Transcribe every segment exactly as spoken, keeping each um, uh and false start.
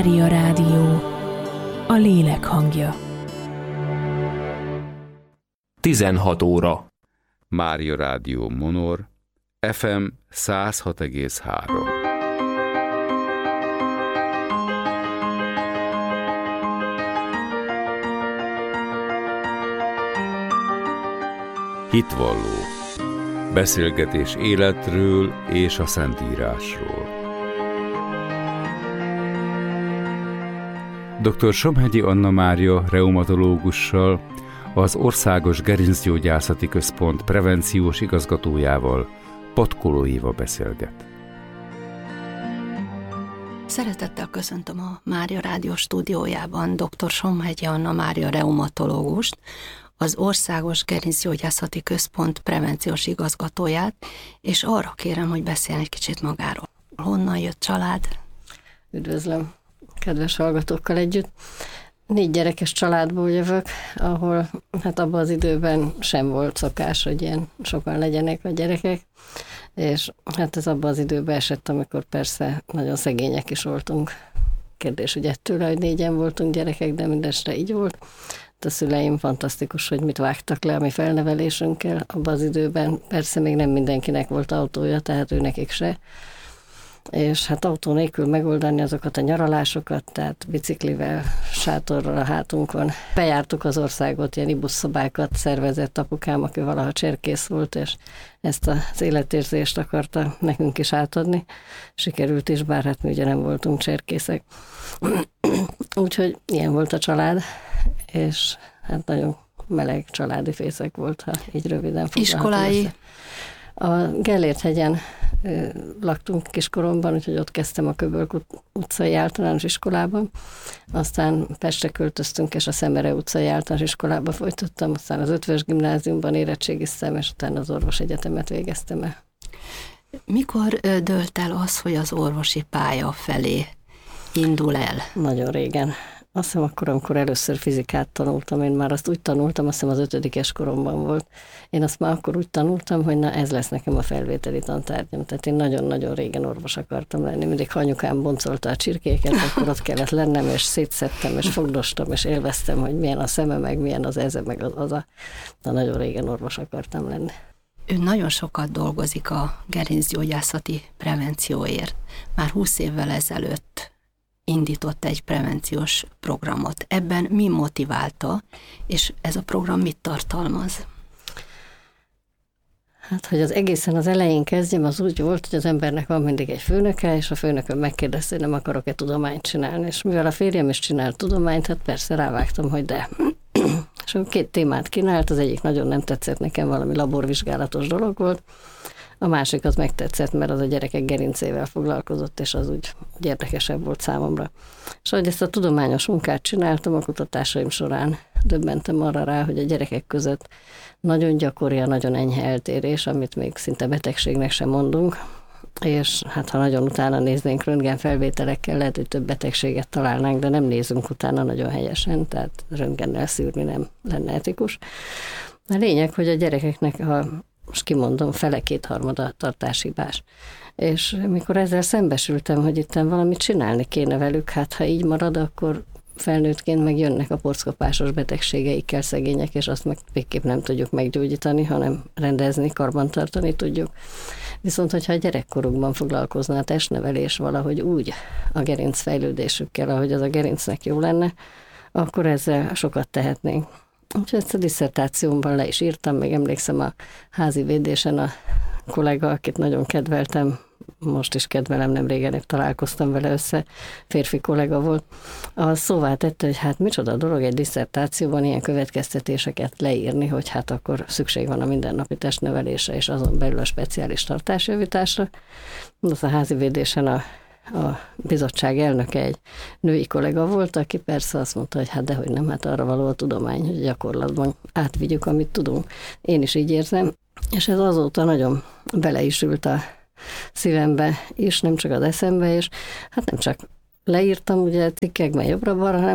Mária Rádió, a lélek hangja. tizenhat óra. Mária Rádió Monor, ef em száz hat egész három. Hitvalló. Beszélgetés életről és a Szentírásról. doktor Somhegyi Anna Mária reumatológussal, az Országos Gerincgyógyászati Központ prevenciós igazgatójával, Patkoló Éva beszélget. Szeretettel köszöntöm a Mária Rádió stúdiójában doktor Somhegyi Anna Mária reumatológust, az Országos Gerincgyógyászati Központ prevenciós igazgatóját, és arra kérem, hogy beszéljen egy kicsit magáról. Honnan jött család? Üdvözlöm kedves hallgatókkal együtt. Négy gyerekes családból jövök, ahol hát abban az időben sem volt szokás, hogy ilyen sokan legyenek a gyerekek, és hát ez abban az időben esett, amikor persze nagyon szegények is voltunk. Kérdés, hogy ettől, hogy négyen voltunk gyerekek, de mindestre így volt. A szüleim fantasztikus, hogy mit vágtak le a mi felnevelésünkkel. Abban az időben persze még nem mindenkinek volt autója, tehát ő nekik se. És hát autó nélkül megoldani azokat a nyaralásokat, tehát biciklivel, sátorral a hátunkon. Bejártuk az országot, ilyen ibuszszobákat szervezett apukám, aki valaha cserkész volt, és ezt az életérzést akarta nekünk is átadni. Sikerült is, bár hát mi ugye nem voltunk cserkészek. Úgyhogy ilyen volt a család, és hát nagyon meleg családi fészek volt, ha így röviden foglalható. Iskolái? A Gellért-hegyen laktunk kiskoromban, úgyhogy ott kezdtem a Köbölk utcai általános iskolában. Aztán Pestre költöztünk, és a Szemere utcai általános iskolába folytattam, aztán az Ötvös gimnáziumban érettségiztem, és utána az orvosegyetemet végeztem el. Mikor dőlt el az, hogy az orvosi pálya felé indul el? Nagyon régen. Azt hiszem akkor, amikor először fizikát tanultam, én már azt úgy tanultam, azt hiszem az ötödikes koromban volt. Én azt már akkor úgy tanultam, hogy na ez lesz nekem a felvételi tantárgyam. Tehát én nagyon-nagyon régen orvos akartam lenni. Mindig ha anyukám boncolta a csirkéket, akkor ott kellett lennem, és szétszedtem, és fogdostam, és élveztem, hogy milyen a szeme, meg milyen az eze, meg az az a... De nagyon régen orvos akartam lenni. Ő nagyon sokat dolgozik a gerincgyógyászati prevencióért. Már húsz évvel ezelőtt indított egy prevenciós programot. Ebben mi motiválta, és ez a program mit tartalmaz? Hát, hogy az egészen az elején kezdjem, az úgy volt, hogy az embernek van mindig egy főnöke, és a főnököm megkérdezte, hogy nem akarok-e tudományt csinálni. És mivel a férjem is csinált tudományt, hát persze rávágtam, hogy de. És két témát kínált, az egyik nagyon nem tetszett nekem, valami laborvizsgálatos dolog volt, a másik az megtetszett, mert az a gyerekek gerincével foglalkozott, és az úgy, úgy érdekesebb volt számomra. És ahogy ezt a tudományos munkát csináltam, a kutatásaim során döbbentem arra rá, hogy a gyerekek között nagyon gyakori a nagyon enyhe eltérés, amit még szinte betegségnek sem mondunk, és hát ha nagyon utána néznénk röntgenfelvételekkel, lehet, hogy több betegséget találnánk, de nem nézünk utána nagyon helyesen, tehát röntgennel szűrni nem lenne etikus. A lényeg, hogy a gyerekeknek a most kimondom, fele kétharmada tartáshibás. És mikor ezzel szembesültem, hogy itt valamit csinálni kéne velük, hát ha így marad, akkor felnőttként meg jönnek a porckopásos betegségeikkel szegények, és azt meg végképp nem tudjuk meggyógyítani, hanem rendezni, karbantartani tudjuk. Viszont, hogyha a gyerekkorukban foglalkozna a testnevelés valahogy úgy a gerinc fejlődésükkel, ahogy az a gerincnek jó lenne, akkor ezzel sokat tehetnénk. Úgyhogy ezt a disszertációmban le is írtam, még emlékszem a házi védésen a kollega, akit nagyon kedveltem, most is kedvelem, nem régen találkoztam vele össze, férfi kollega volt, az szóvá tette, hogy hát micsoda dolog egy disszertációban ilyen következtetéseket leírni, hogy hát akkor szükség van a mindennapi testnevelésre, és azon belül a speciális tartásjavításra. Az a házi védésen a a bizottság elnöke egy női kollega volt, aki persze azt mondta, hogy hát dehogy nem, hát arra való a tudomány, hogy gyakorlatban átvigyük, amit tudunk. Én is így érzem, és ez azóta nagyon bele is ült a szívembe, és nem csak az eszembe, és hát nem csak leírtam ugye cikkekben jobbra-balra, hanem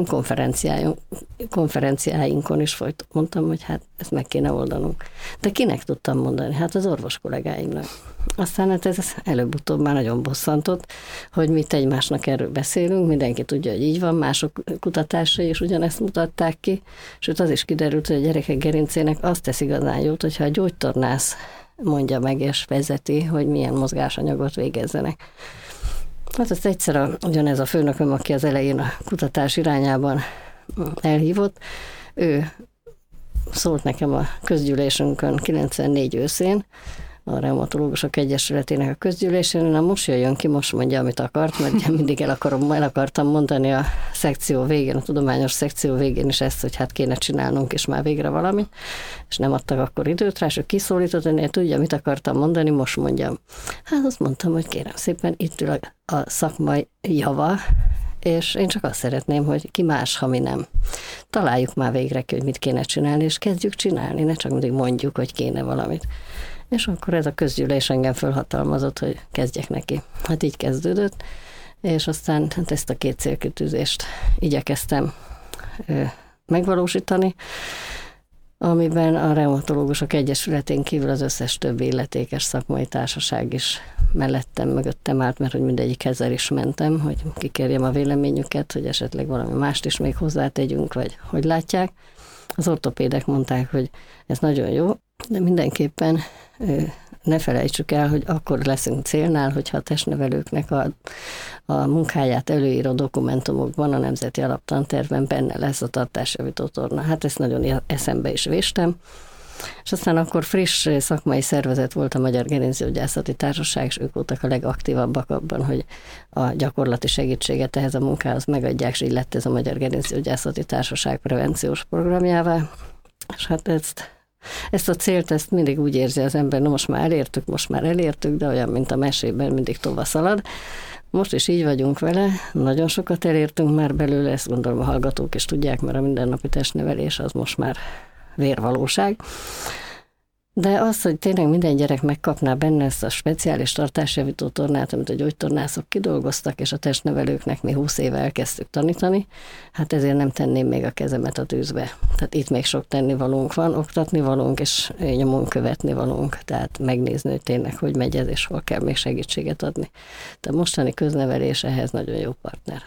konferenciáinkon is folyt. Mondtam, hogy hát ezt meg kéne oldanunk. De kinek tudtam mondani? Hát az orvos kollégáimnak. Aztán hát ez előbb-utóbb már nagyon bosszantott, hogy mi egymásnak erről beszélünk, mindenki tudja, hogy így van, mások kutatásai is ugyanezt mutatták ki, sőt az is kiderült, hogy a gyerekek gerincének azt tesz igazán jót, hogyha a gyógytornász mondja meg és vezeti, hogy milyen mozgásanyagot végezzenek. Hát ezt egyszer a, ugyanez a főnököm, aki az elején a kutatás irányában elhívott, ő szólt nekem a közgyűlésünkön kilencvennégy őszén, a Reumatológusok Egyesületének a közgyűlésén, na most jöjjön ki, most mondja, amit akart, mert mindig el, akarom, el akartam mondani a szekció végén, a tudományos szekció végén is ezt, hogy hát kéne csinálnunk, és már végre valamit, és nem adtak akkor időt rá, és ő kiszólított, hogy tudja, mit akartam mondani, most mondjam. Hát azt mondtam, hogy kérem szépen, itt ül a, a szakmai java, és én csak azt szeretném, hogy ki más, ha mi nem. Találjuk már végre ki, hogy mit kéne csinálni, és kezdjük csinálni, ne csak mindig mondjuk, hogy kéne valamit. És akkor ez a közgyűlés engem fölhatalmazott, hogy kezdjek neki. Hát így kezdődött, és aztán hát ezt a két célkitűzést igyekeztem ö, megvalósítani, amiben a Reumatológusok Egyesületén kívül az összes többi illetékes szakmai társaság is mellettem, mögöttem állt, mert hogy mindegyikhez el is mentem, hogy kikérjem a véleményüket, hogy esetleg valami mást is még hozzátegyünk, vagy hogy látják. Az ortopédek mondták, hogy ez nagyon jó, de mindenképpen ne felejtsük el, hogy akkor leszünk célnál, hogyha a testnevelőknek a, a munkáját előíró dokumentumokban, a Nemzeti Alaptantervben benne lesz a tartásjavító torna. Hát ezt nagyon eszembe is véstem. És aztán akkor friss szakmai szervezet volt a Magyar Gerincgyógyászati Társaság, és ők voltak a legaktívabbak abban, hogy a gyakorlati segítséget ehhez a munkához megadják, és így lett ez a Magyar Gerincgyógyászati Társaság prevenciós programjává. És hát ezt Ezt a célt, ezt mindig úgy érzi az ember, no most már elértük, most már elértük, de olyan, mint a mesében, mindig tova szalad. Most is így vagyunk vele, nagyon sokat elértünk már belőle, ezt gondolom a hallgatók is tudják, mert a mindennapi testnevelés az most már vérvalóság. De az, hogy tényleg minden gyerek megkapná benne ezt a speciális tartásjavító tornát, amit a gyógytornászok kidolgoztak, és a testnevelőknek mi húsz éve elkezdtük tanítani, hát ezért nem tenném még a kezemet a tűzbe. Tehát itt még sok tennivalónk van, oktatni valónk, és nyomon követni valónk, tehát megnézni, hogy tényleg hogy megy ez, és hol kell még segítséget adni. De mostani köznevelés ehhez nagyon jó partner.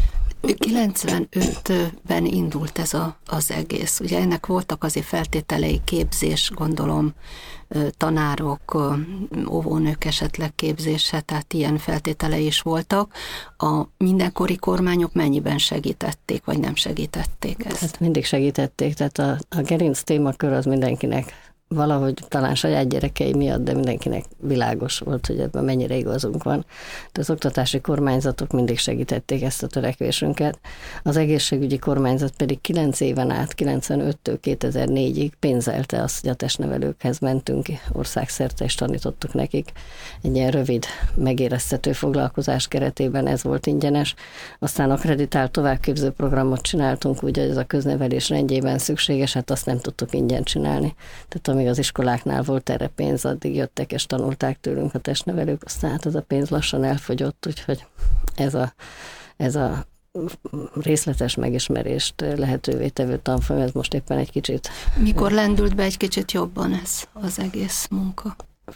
kilencvenötben indult ez a, az egész. Ugye ennek voltak azért feltételei, képzés, gondolom, tanárok, óvónők esetleg képzése, tehát ilyen feltételei is voltak. A mindenkori kormányok mennyiben segítették, vagy nem segítették ezt? Hát mindig segítették, tehát a, a gerinc témakör az mindenkinek valahogy talán saját gyerekei miatt, de mindenkinek világos volt, hogy ebben mennyire igazunk van. De az oktatási kormányzatok mindig segítették ezt a törekvésünket. Az egészségügyi kormányzat pedig kilenc éven át, kilencvenöttől kétezer-négyig pénzelte azt, hogy a testnevelőkhez mentünk országszerte, és tanítottuk nekik. Egy ilyen rövid, megéreztető foglalkozás keretében ez volt ingyenes. Aztán akreditált továbbképző programot csináltunk, úgy, hogy ez a köznevelés rendjében szükséges, hát azt nem tudtuk ingyen csinálni. Tehát amíg az iskoláknál volt erre pénz, addig jöttek és tanulták tőlünk a testnevelők, aztán hát ez a pénz lassan elfogyott, úgyhogy ez a, ez a részletes megismerést lehetővé tevő tanfolyam, ez most éppen egy kicsit... Mikor lendült be egy kicsit jobban ez az egész munka?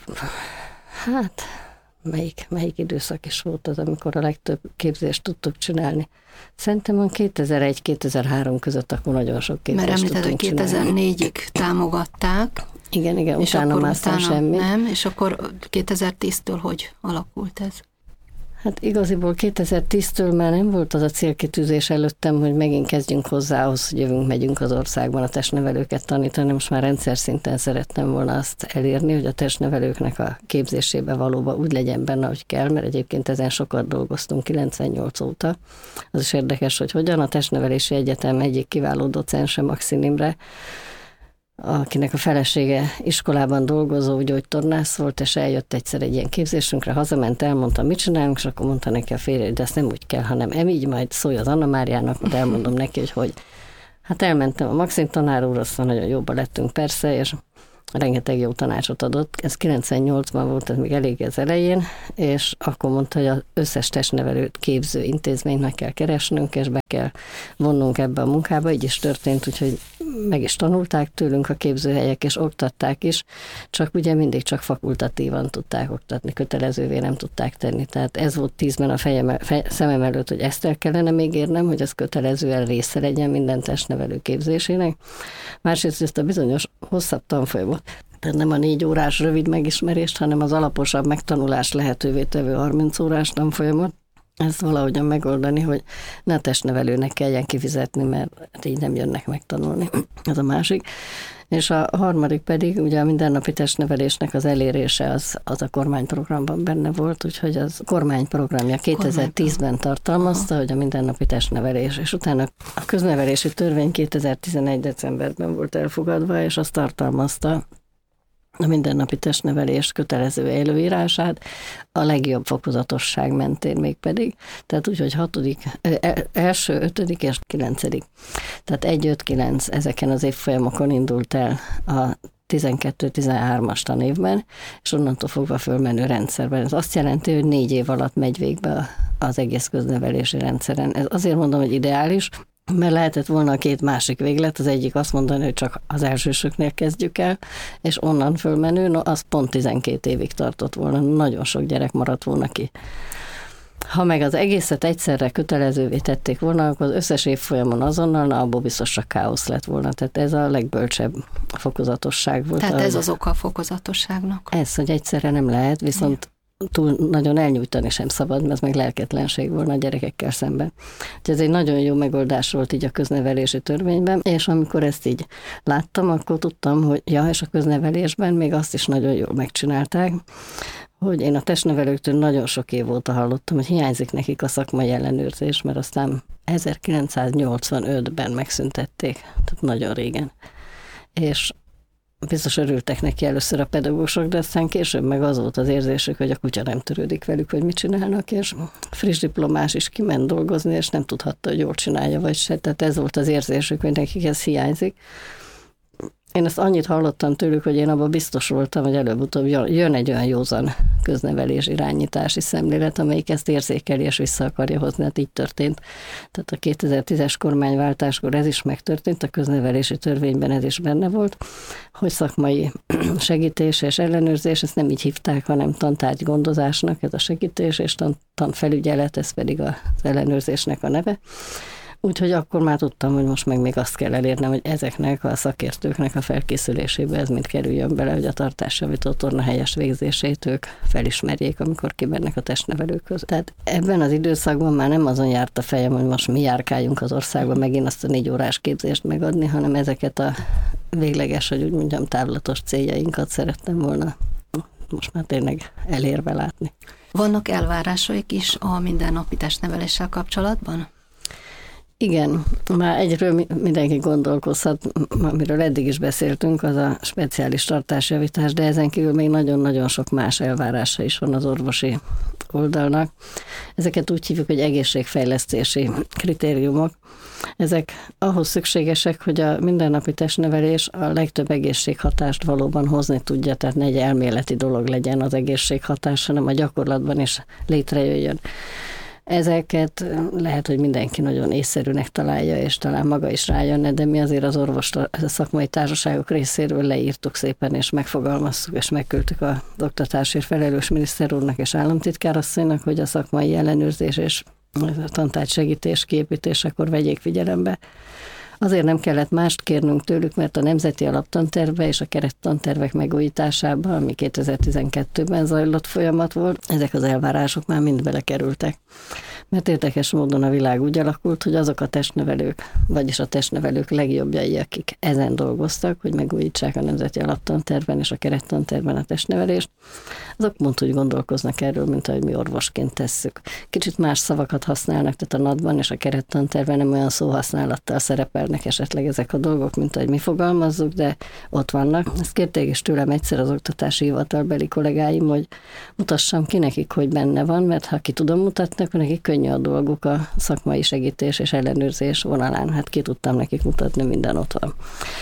Hát, melyik, melyik időszak is volt az, amikor a legtöbb képzést tudtuk csinálni? Szerintem a kétezer-egy-kétezer-három között akkor nagyon sok képzést Mert tudtunk említetted, hogy kétezer-négyig támogatták. Igen, igen, és utána akkor már utána semmi. Nem, és akkor kétezer-tíztől hogy alakult ez? Hát igaziból kétezer-tíztől már nem volt az a célkitűzés előttem, hogy megint kezdjünk hozzá ahhoz, hogy jövünk, megyünk az országban a testnevelőket tanítani. Most már rendszer szinten szerettem volna azt elérni, hogy a testnevelőknek a képzésébe valóban úgy legyen benne, hogy kell, mert egyébként ezen sokat dolgoztunk kilencvennyolc óta. Az is érdekes, hogy hogyan a Testnevelési Egyetem egyik kiváló docense, Maxin Imre, akinek a felesége iskolában dolgozó gyógytornász volt, és eljött egyszer egy ilyen képzésünkre, hazament, elmondta, mit csinálunk, és akkor mondta neki a férje, hogy de ezt nem úgy kell, hanem emígy, majd szólj az Anna Máriának, majd elmondom neki, hogy hogy. Hát elmentem a Maxim tanár úr, aztán nagyon jóba lettünk persze, és rengeteg jó tanácsot adott. Ez kilencvennyolcban volt, ez még elég az elején, és akkor mondta, hogy az összes testnevelőt képző intézményt meg kell keresnünk, és be kell vonnunk ebbe a munkába. Így is történt, úgyhogy meg is tanulták tőlünk a képzőhelyek, és oktatták is, csak ugye mindig csak fakultatívan tudták oktatni, kötelezővé nem tudták tenni. Tehát ez volt tízben a fejem, fej, szemem előtt, hogy ezt el kellene még érnem, hogy ez kötelezően része legyen minden testnevelő képzésének. Másrészt ezt a bizonyos hosszabb tanfolyamot, tehát nem a négy órás rövid megismerést, hanem az alaposabb megtanulás lehetővé tevő harminc órás tanfolyamot, ezt valahogyan megoldani, hogy ne a testnevelőnek kelljen kifizetni, mert így nem jönnek megtanulni. Ez a másik. És a harmadik pedig, ugye a mindennapi testnevelésnek az elérése az, az a kormányprogramban benne volt, úgyhogy az kormányprogramja kétezer-tízben tartalmazta, hogy a mindennapi testnevelés, és utána a köznevelési törvény kétezer-tizenegy decemberben volt elfogadva, és azt tartalmazta a mindennapi testnevelés kötelező előírását, a legjobb fokozatosság mentén mégpedig, tehát úgy, hogy hatodik, első, ötödik és kilencedik. Tehát egy, öt, kilenc ezeken az évfolyamokon indult el a tizenkettő-tizenhármas tanévben, és onnantól fogva fölmenő rendszerben. Ez azt jelenti, hogy négy év alatt megy végbe az egész köznevelési rendszeren. Ez azért mondom, hogy ideális, mert lehetett volna a két másik véglet, az egyik azt mondani, hogy csak az elsősöknél kezdjük el, és onnan fölmenő, no, az pont tizenkét évig tartott volna, nagyon sok gyerek maradt volna ki. Ha meg az egészet egyszerre kötelezővé tették volna, akkor az összes évfolyamon azonnal, na, abból biztos csak káosz lett volna. Tehát ez a legbölcsebb fokozatosság volt. Tehát ez az oka a fokozatosságnak? Ez, hogy egyszerre nem lehet, viszont túl nagyon elnyújtani sem szabad, mert ez meg lelketlenség volna a gyerekekkel szemben. Úgyhogy ez egy nagyon jó megoldás volt így a köznevelési törvényben, és amikor ezt így láttam, akkor tudtam, hogy ja, és a köznevelésben még azt is nagyon jól megcsinálták, hogy én a testnevelőktől nagyon sok év óta hallottam, hogy hiányzik nekik a szakmai ellenőrzés, mert aztán ezerkilencszáznyolcvanötben megszüntették, tehát nagyon régen. És biztos örültek neki először a pedagógusok, de aztán később meg az volt az érzésük, hogy a kutya nem törődik velük, hogy mit csinálnak, és friss diplomás is kiment dolgozni, és nem tudhatta, hogy jól csinálja, vagy se. Tehát ez volt az érzésük, hogy nekik ez hiányzik. Én ezt annyit hallottam tőlük, hogy én abban biztos voltam, hogy előbb-utóbb jön egy olyan józan köznevelés irányítási szemlélet, amelyik ezt érzékeli és vissza akarja hozni, hát így történt. Tehát a kétezer-tízes kormányváltáskor ez is megtörtént, a köznevelési törvényben ez is benne volt, hogy szakmai segítés és ellenőrzés, ezt nem így hívták, hanem tantárgy gondozásnak, ez a segítés, és tan- tanfelügyelet, ez pedig az ellenőrzésnek a neve. Úgyhogy akkor már tudtam, hogy most meg még azt kell elérnem, hogy ezeknek a szakértőknek a felkészülésébe ez mind kerüljön bele, hogy a tartásjavító torna helyes végzését ők felismerjék, amikor kimennek a testnevelőkhöz. Tehát ebben az időszakban már nem azon járt a fejem, hogy most mi járkáljunk az országban megint azt a négy órás képzést megadni, hanem ezeket a végleges, hogy úgy mondjam, távlatos céljainkat szerettem volna most már tényleg elérve látni. Vannak elvárásaik is a mindennapi testneveléssel kapcsolatban? Igen, már egyről mindenki gondolkozhat, amiről eddig is beszéltünk, az a speciális tartásjavítás, de ezen kívül még nagyon-nagyon sok más elvárása is van az orvosi oldalnak. Ezeket úgy hívjuk, hogy egészségfejlesztési kritériumok. Ezek ahhoz szükségesek, hogy a mindennapi testnevelés a legtöbb egészséghatást valóban hozni tudja, tehát ne egy elméleti dolog legyen az egészséghatás, hanem a gyakorlatban is létrejöjjön. Ezeket lehet, hogy mindenki nagyon észszerűnek találja, és talán maga is rájönne, de mi azért az orvos szakmai társaságok részéről leírtuk szépen, és megfogalmaztuk, és megküldtük az oktatásért felelős miniszter úrnak és államtitkárasszonynak, hogy a szakmai ellenőrzés és a tantárgy segítés kiépítésekor vegyék figyelembe. Azért nem kellett mást kérnünk tőlük, mert a nemzeti alaptantervbe és a kerettantervek megújításában, ami kétezer-tizenkettőben zajlott folyamat volt, ezek az elvárások már mind belekerültek. Mert érdekes módon a világ úgy alakult, hogy azok a testnevelők, vagyis a testnevelők legjobbjai, akik ezen dolgoztak, hogy megújítsák a nemzeti alaptantervben és a kerettantervben a testnevelést, azok pont úgy gondolkoznak erről, mint ahogy mi orvosként tesszük. Kicsit más szavakat használnak, tehát a nadban és a kerettantervben nem olyan szóhasználattal szerepelnek esetleg ezek a dolgok, mint ahogy mi fogalmazzuk, de ott vannak. Ezt kérték is tőlem egyszer az oktatási hivatalbeli kollégáim, hogy mutassam ki nekik, hogy benne van, mert ha ki tudom mutatni, akkor nekik könnyű a dolguk a szakmai segítés és ellenőrzés vonalán. Hát ki tudtam nekik mutatni, minden ott van.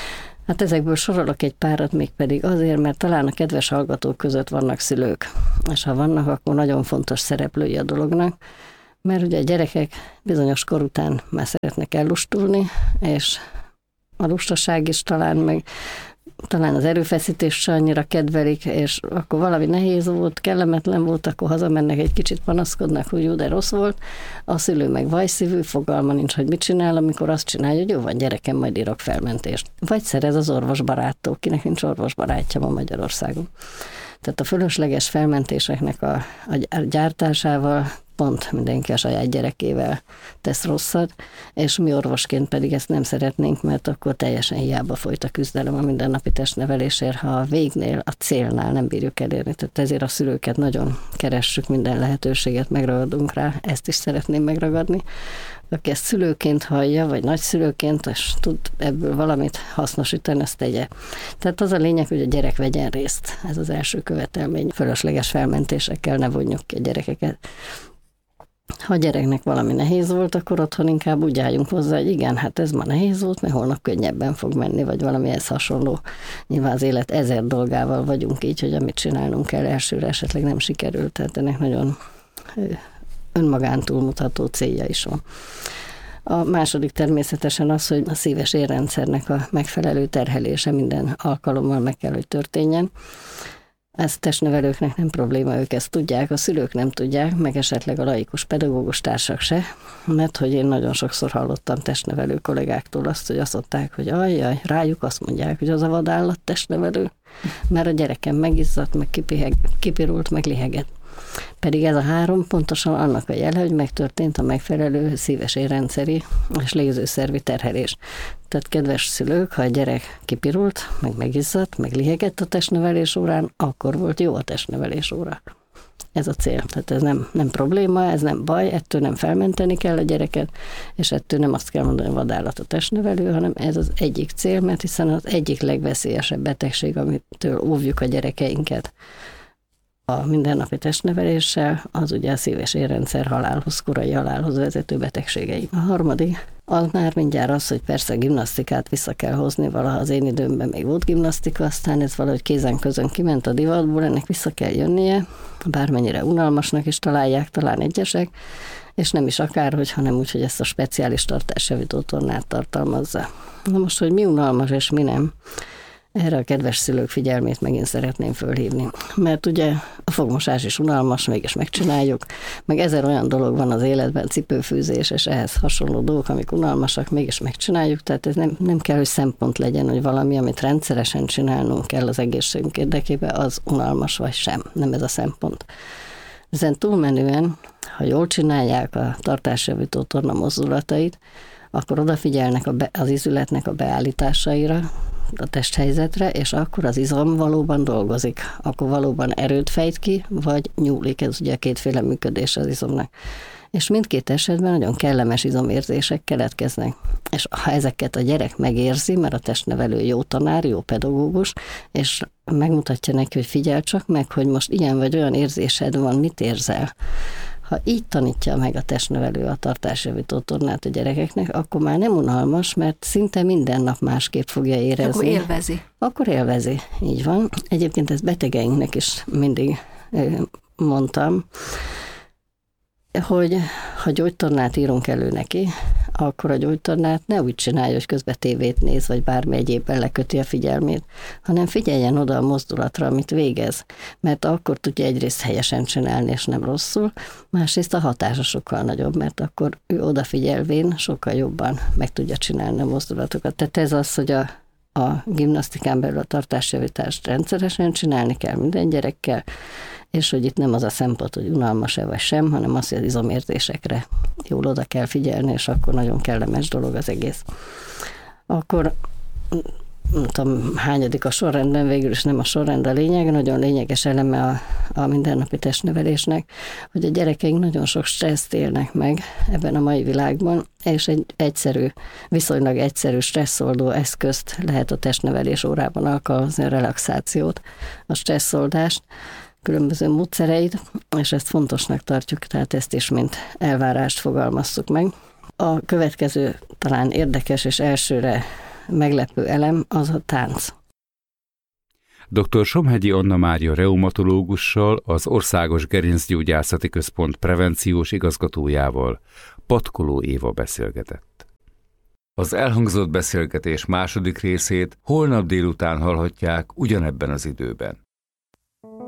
Hát ezekből sorolok egy párat, mégpedig azért, mert talán a kedves hallgatók között vannak szülők, és ha vannak, akkor nagyon fontos szereplői a dolognak, mert ugye a gyerekek bizonyos kor után már szeretnek ellustulni, és a lustaság is talán, meg talán az erőfeszítés se annyira kedvelik, és akkor valami nehéz volt, kellemetlen volt, akkor hazamennek, egy kicsit panaszkodnak, hogy jó, de rossz volt. A szülő meg vajszívű, fogalma nincs, hogy mit csinál, amikor azt csinálja, hogy jó van, gyerekem, majd írok felmentést. Vagy szerez az orvosbaráttól, kinek nincs orvosbarátja ma Magyarországon. Tehát a fölösleges felmentéseknek a, a gyártásával pont mindenki a saját gyerekével tesz rosszat, és mi orvosként pedig ezt nem szeretnénk, mert akkor teljesen hiába folyt a küzdelem a mindennapi testnevelésért, ha a végnél, a célnál nem bírjuk elérni. Tehát ezért a szülőket nagyon keressük, minden lehetőséget megragadunk rá, ezt is szeretném megragadni. Aki ezt szülőként hallja, vagy nagyszülőként, és tud ebből valamit hasznosítani, azt tegye. Tehát az a lényeg, hogy a gyerek vegyen részt. Ez az első követelmény. Fölösleges felmentésekkel ne vonjuk ki a gyerekeket. Ha a gyereknek valami nehéz volt, akkor otthon inkább úgy álljunk hozzá, hogy igen, hát ez ma nehéz volt, mert holnap könnyebben fog menni, vagy valami ez hasonló. Nyilván az élet ezer dolgával vagyunk így, hogy amit csinálnunk kell elsőre esetleg nem sikerült, tehát ennek nagyon önmagán túlmutató célja is van. A második természetesen az, hogy a szíves érrendszernek a megfelelő terhelése minden alkalommal meg kell, hogy történjen. Ez testnevelőknek nem probléma, ők ezt tudják, a szülők nem tudják, meg esetleg a laikus pedagógus társak se, mert hogy én nagyon sokszor hallottam testnevelő kollégáktól azt, hogy azt mondták, hogy ajjaj, rájuk azt mondják, hogy az a vadállat testnevelő, mert a gyerekem megizzadt, meg kipiheg, kipirult, meg liheget. Pedig ez a három pontosan annak a jele, hogy megtörtént a megfelelő szíves érrendszeri és légzőszervi terhelés. Tehát kedves szülők, ha a gyerek kipirult, meg megizzadt, meg lihegett a testnevelés órán, akkor volt jó a testnevelés óra. Ez a cél. Tehát ez nem, nem probléma, ez nem baj, ettől nem felmenteni kell a gyereket, és ettől nem azt kell mondani, hogy vadállat a testnevelő, hanem ez az egyik cél, mert hiszen az egyik legveszélyesebb betegség, amitől óvjuk a gyerekeinket a mindennapi testneveléssel, az ugye a szíves érrendszer halálhoz, korai halálhoz vezető betegségei. A harmadik, az már mindjárt az, hogy persze a gimnasztikát vissza kell hozni, valaha az én időmben még volt gimnasztika, aztán ez valahogy kézen-közön kiment a divatból, ennek vissza kell jönnie, bármennyire unalmasnak is találják talán egyesek, és nem is akárhogy, hanem úgy, hogy ezt a speciális tartásjavító tornát tartalmazza. Na most, hogy mi unalmas és mi nem, erre a kedves szülők figyelmét megint szeretném fölhívni. Mert ugye a fogmosás is unalmas, mégis megcsináljuk, meg ezer olyan dolog van az életben, cipőfűzés és ehhez hasonló dolgok, amik unalmasak, mégis megcsináljuk, tehát ez nem, nem kell, hogy szempont legyen, hogy valami, amit rendszeresen csinálnunk kell az egészségünk érdekében, az unalmas vagy sem, nem ez a szempont. Ezen túlmenően, ha jól csinálják a tartásjavító torna mozdulatait, akkor odafigyelnek a be, az izületnek a beállításaira, a testhelyzetre, és akkor az izom valóban dolgozik. Akkor valóban erőt fejt ki, vagy nyúlik, ez ugye kétféle működés az izomnak. És mindkét esetben nagyon kellemes izomérzések keletkeznek. És ha ezeket a gyerek megérzi, mert a testnevelő jó tanár, jó pedagógus, és megmutatja neki, hogy figyelj csak meg, hogy most ilyen vagy olyan érzésed van, mit érzel. Ha így tanítja meg a testnevelő a tartásjavító tornát a gyerekeknek, akkor már nem unalmas, mert szinte minden nap másképp fogja érezni. Akkor élvezi. Akkor élvezi, így van. Egyébként ezt betegeinknek is mindig mondtam, hogy ha gyógytornát írunk elő neki, akkor a gyógytornát ne úgy csinálja, hogy közben tévét néz, vagy bármi egyébben leköti a figyelmét, hanem figyeljen oda a mozdulatra, amit végez. Mert akkor tudja egyrészt helyesen csinálni, és nem rosszul, másrészt a hatása sokkal nagyobb, mert akkor ő odafigyelvén sokkal jobban meg tudja csinálni a mozdulatokat. Tehát ez az, hogy a, a gimnasztikán belül a tartásjavítást rendszeresen csinálni kell minden gyerekkel, és hogy itt nem az a szempont, hogy unalmas-e vagy sem, hanem az, hogy az izomérzésekre jól oda kell figyelni, és akkor nagyon kellemes dolog az egész. Akkor nem tudom, hányadik a sorrendben, végül is nem a sorrend a lényeg, nagyon lényeges eleme a, a mindennapi testnevelésnek, hogy a gyerekeink nagyon sok stresszt élnek meg ebben a mai világban, és egy egyszerű, viszonylag egyszerű stresszoldó eszközt lehet a testnevelés órában alkalmazni, a relaxációt, a stresszoldást, különböző módszereit, és ezt fontosnak tartjuk, tehát ezt is mint elvárást fogalmazzuk meg. A következő talán érdekes és elsőre meglepő elem az a tánc. doktor Somhegyi Anna Mária reumatológussal, az Országos Gerincgyógyászati Központ prevenciós igazgatójával, Patkoló Éva beszélgetett. Az elhangzott beszélgetés második részét holnap délután hallhatják ugyanebben az időben.